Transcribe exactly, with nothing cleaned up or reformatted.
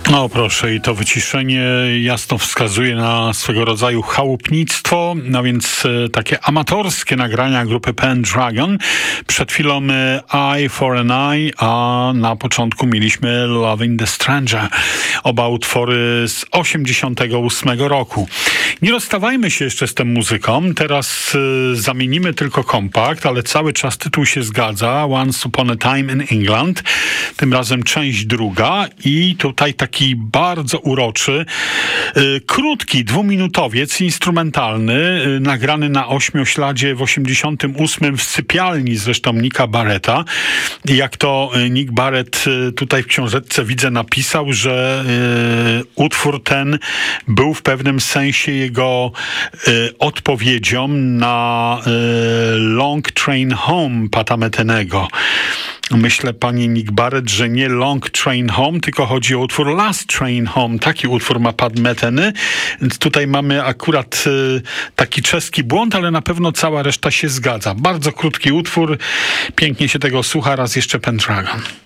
No proszę, i to wyciszenie jasno wskazuje na swego rodzaju chałupnictwo, no więc e, takie amatorskie nagrania grupy Pendragon. Przed chwilą e, Eye for an Eye, a na początku mieliśmy Loving the Stranger. Oba utwory z osiemdziesiątego ósmego roku. Nie rozstawajmy się jeszcze z tą muzyką. Teraz e, zamienimy tylko kompakt, ale cały czas tytuł się zgadza. Once Upon a Time in England. Tym razem część druga i tutaj taki Taki bardzo uroczy, y, krótki, dwuminutowiec instrumentalny, y, nagrany na ośmiośladzie w osiemdziesiątym ósmym w sypialni zresztą Nicka Barretta. I jak to y, Nick Barrett y, tutaj w książeczce widzę napisał, że y, utwór ten był w pewnym sensie jego y, odpowiedzią na y, Long Train Home Pata Metheny'ego. Myślę, pani Nick Barrett, że nie Long Train Home, tylko chodzi o utwór Last Train Home. Taki utwór ma Pat Metheny. Więc tutaj mamy akurat y, taki czeski błąd, ale na pewno cała reszta się zgadza. Bardzo krótki utwór. Pięknie się tego słucha. Raz jeszcze Pendragon.